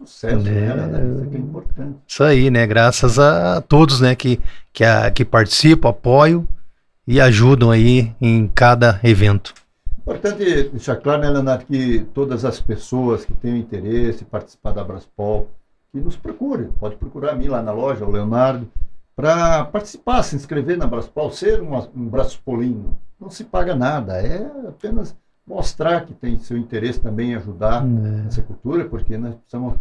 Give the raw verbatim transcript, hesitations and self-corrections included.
sucesso, É, né, Leonardo? Isso aqui é importante. Isso aí, né? Graças a todos, né, que, que, a, que participam, apoiam e ajudam aí em cada evento. Importante deixar claro, né, Leonardo, que todas as pessoas que tenham interesse em participar da Abraspol, que nos procurem. Pode procurar a mim lá na loja, o Leonardo, para participar, se inscrever na Abraspol, ser um, um braspolino. Não se paga nada, é apenas mostrar que tem seu interesse também em ajudar É. nessa cultura, porque nós precisamos